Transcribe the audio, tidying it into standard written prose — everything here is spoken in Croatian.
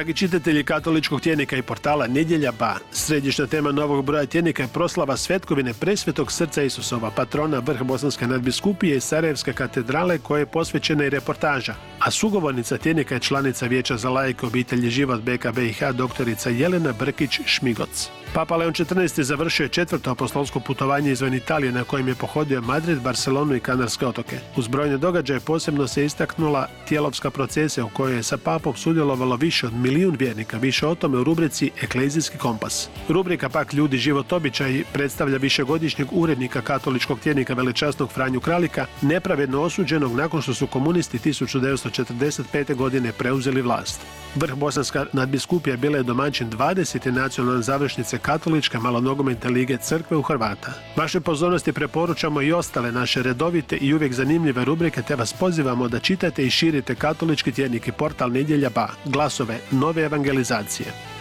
Dragi čitatelji katoličkog tjednika i portala Nedjelja Ba, središnja tema novog broja tjednika je proslava svetkovine Presvetog srca Isusova, patrona Vrh Bosanske nadbiskupije i Sarajevske katedrale, koje je posvećena i reportaža. A sugovornica tjednika je članica Vijeća za laike obitelji Život BiH doktorica Jelena Brkić-Šmigoc. Papa Leon XIV završio je 4. apostolsko putovanje izvan Italije na kojem je pohodio Madrid, Barcelonu i Kanarske otoke. Uz brojne događaje posebno se istaknula tijelovska procesija u kojoj je sa papom sudjelovalo više od 1 milijun vjernika, više o tome u rubrici Eklezijski kompas. Rubrika pak Ljudi, život, običaji predstavlja višegodišnjeg urednika katoličkog tjednika velečasnog Franju Kralika, nepravedno osuđenog nakon što su komunisti 1945. godine preuzeli vlast. Vrh Bosanska nadbiskupija bila je domaćin 20. nacionalne završnice Katoličke malonogometne lige Crkve u Hrvata. Vašoj pozornosti preporučamo i ostale naše redovite i uvijek zanimljive rubrike, te vas pozivamo da čitate i širite katolički tjednik i portal Nedjelja Ba, glasove nove evangelizacije.